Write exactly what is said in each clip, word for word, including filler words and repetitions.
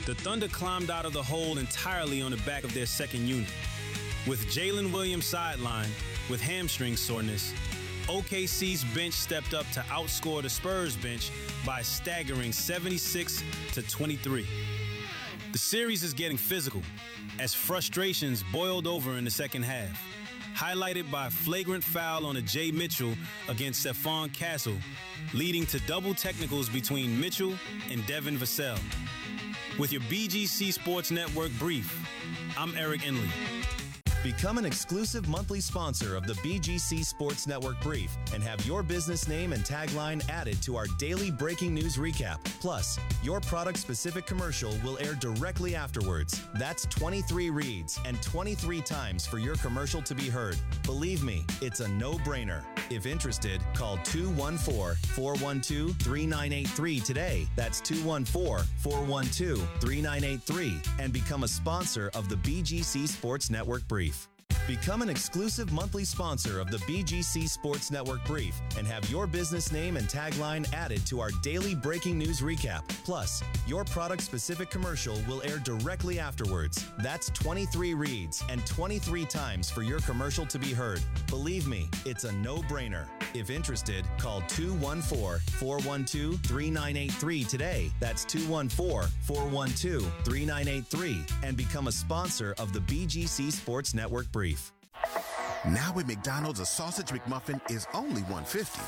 The Thunder climbed out of the hole entirely on the back of their second unit. With Jalen Williams sidelined with hamstring soreness, O K C's bench stepped up to outscore the Spurs bench by a staggering seventy-six to twenty-three. The series is getting physical as frustrations boiled over in the second half, highlighted by a flagrant foul on a Jay Mitchell against Stephon Castle, leading to double technicals between Mitchell and Devin Vassell. With your B G C Sports Network brief, I'm Eric Enley. Become an exclusive monthly sponsor of the B G C Sports Network Brief and have your business name and tagline added to our daily breaking news recap. Plus, your product-specific commercial will air directly afterwards. That's twenty-three reads and twenty-three times for your commercial to be heard. Believe me, it's a no-brainer. If interested, call two one four, four one two, three nine eight three today. That's two one four, four one two, three nine eight three and become a sponsor of the B G C Sports Network Brief. Become an exclusive monthly sponsor of the B G C Sports Network Brief and have your business name and tagline added to our daily breaking news recap. Plus, your product-specific commercial will air directly afterwards. That's twenty-three reads and twenty-three times for your commercial to be heard. Believe me, it's a no-brainer. If interested, call two one four, four one two, three nine eight three today. That's two one four, four one two, three nine eight three and become a sponsor of the B G C Sports Network Brief. Now at McDonald's, a sausage McMuffin is only one dollar fifty.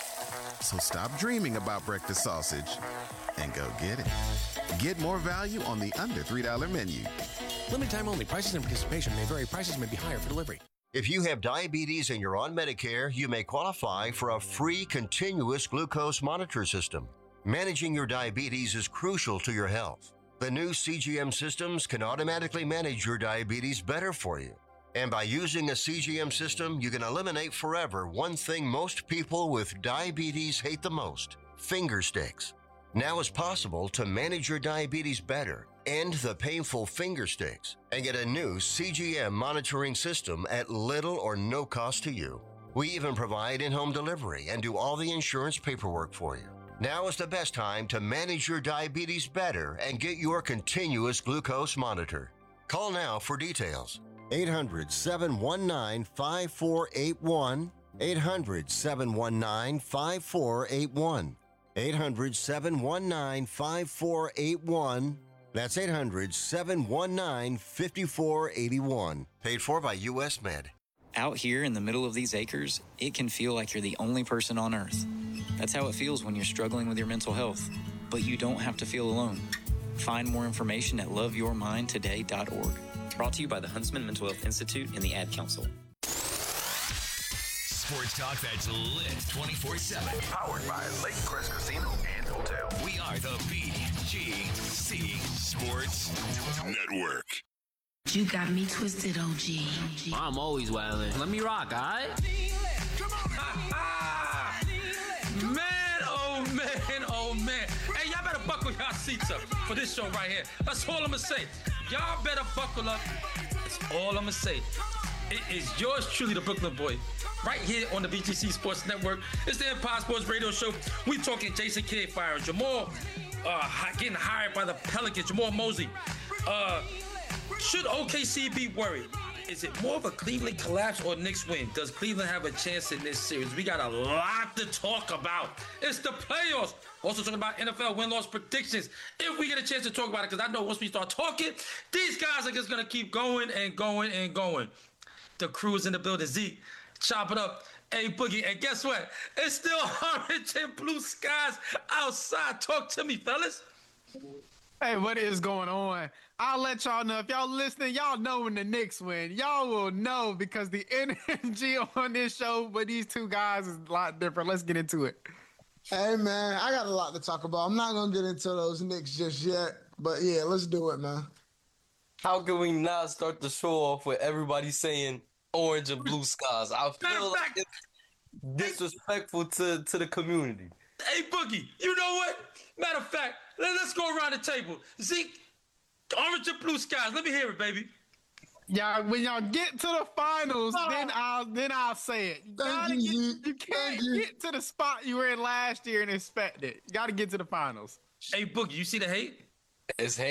So stop dreaming about breakfast sausage and go get it. Get more value on the under three dollar menu. Limited time only. Prices and participation may vary. Prices may be higher for delivery. If you have diabetes and you're on Medicare, you may qualify for a free continuous glucose monitor system. Managing your diabetes is crucial to your health. The new C G M systems can automatically manage your diabetes better for you. And by using a C G M system, you can eliminate forever one thing most people with diabetes hate the most: finger sticks. Now it's possible to manage your diabetes better, end the painful finger sticks, and get a new C G M monitoring system at little or no cost to you. We even provide in-home delivery and do all the insurance paperwork for you. Now is the best time to manage your diabetes better and get your continuous glucose monitor. Call now for details. eight hundred, seven one nine, five four eight one. eight hundred, seven one nine, five four eight one. eight hundred, seven one nine, five four eight one. That's eight hundred, seven one nine, five four eight one. Paid for by U S Med. Out here in the middle of these acres, it can feel like you're the only person on earth. That's how it feels when you're struggling with your mental health. But you don't have to feel alone. Find more information at love your mind today dot org. Brought to you by the Huntsman Mental Health Institute and the Ad Council. Sports talk that's lit twenty-four seven. Powered by Lake Crest Casino and Hotel. We are the B G C Sports Network. You got me twisted, O G. I'm always wildin'. Let me rock, all right? Man, oh man, oh man. Hey, y'all better buckle y'all seats up for this show right here. That's all I'm gonna say. Y'all better buckle up. That's all I'm gonna say. It is yours truly, the Brooklyn Boy, right here on the B G C Sports Network. It's the Empire Sports Radio Show. We talking Jason Kidd firing, Jamal uh, getting hired by the Pelicans, Jamal Mosley. Uh, should O K C be worried? Is it more of a Cleveland collapse or Knicks win? Does Cleveland have a chance in this series? We got a lot to talk about. It's the playoffs. Also talking about N F L win-loss predictions. If we get a chance to talk about it, because I know once we start talking, these guys are just going to keep going and going and going. The crew is in the building. Zeke, chop it up. Hey, Boogie. And guess what? It's still orange and blue skies outside. Talk to me, fellas. Hey, what is going on? I'll let y'all know. If y'all listening, y'all know when the Knicks win. Y'all will know because the energy on this show with these two guys is a lot different. Let's get into it. Hey, man, I got a lot to talk about. I'm not going to get into those Knicks just yet. But, yeah, let's do it, man. How can we not start the show off with everybody saying orange and blue skies? I feel like it's disrespectful to, to the community. Hey, Boogie, you know what? Matter of fact, let, let's go around the table. Zeke, orange and blue skies. Let me hear it, baby. Yeah, when y'all get to the finals, oh. then I'll then I'll say it. You, gotta you, get, you can't you. get to the spot you were in last year and expect it. You got to get to the finals. Hey, Boogie, you see the hate? It's hate.